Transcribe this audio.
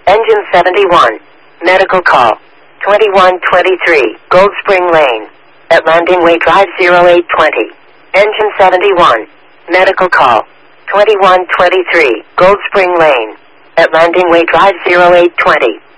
Engine 71. Medical call. 2123, Gold Spring Lane. At Landing Way Drive 0820. Engine 71. Medical call. 2123, Gold Spring Lane. At Landing Way Drive 0820.